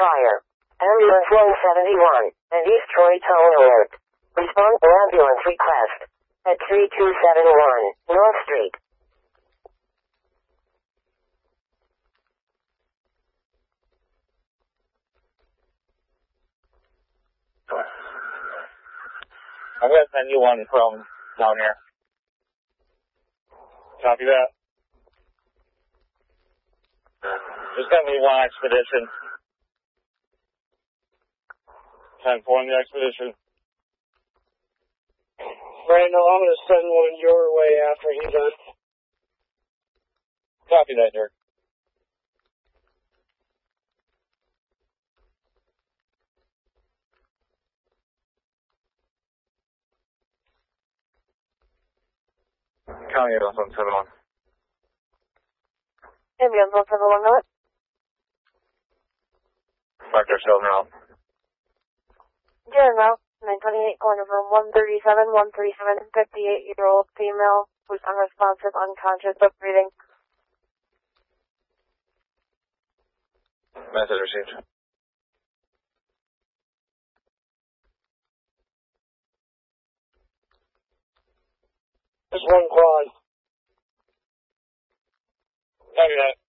fire. Ambulance 171 and East Troy Town Alert. Respond to ambulance request at 3271 North Street. I'm going to send you one from down here. Copy that. Just got me one expedition. 10-4 in the expedition. Randall, I'm going to send one your way after he's done. Copy that, Dirk. County Ambulance 171. Ambulance 171 North. Dr. Sheldon. General, 928 corner from 137, 58-year-old female who's unresponsive, unconscious, but breathing. Message received. Just one quad. Copy that.